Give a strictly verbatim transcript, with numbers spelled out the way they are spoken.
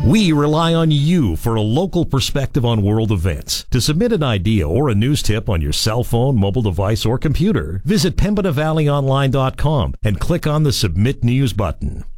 We rely on you for a local perspective on world events. To submit an idea or a news tip on your cell phone, mobile device, or computer, visit pembina valley online dot com and click on the Submit News button.